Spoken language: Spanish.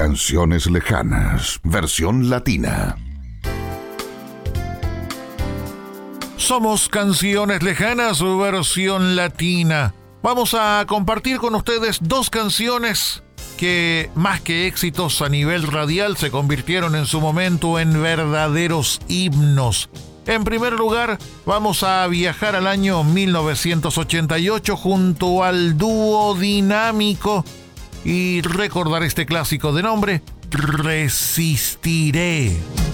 Canciones lejanas, versión latina. Somos Canciones Lejanas, versión latina. Vamos a compartir con ustedes dos canciones que, más que éxitos a nivel radial, se convirtieron en su momento en verdaderos himnos. En primer lugar, vamos a viajar al año 1988 junto al dúo Dinámico y recordar este clásico de nombre Resistiré.